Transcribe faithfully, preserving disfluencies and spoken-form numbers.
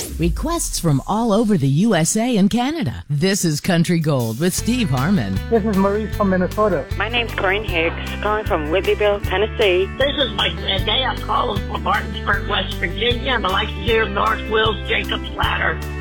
Requests from all over the U S A and Canada. This is Country Gold with Steve Harmon. This is Maurice from Minnesota. My name's Corinne Hicks, calling from Whitneyville, Tennessee. This is Mike Day. I'm calling from Martinsburg, West Virginia. I'd like to hear North Wills Jacob's Ladder.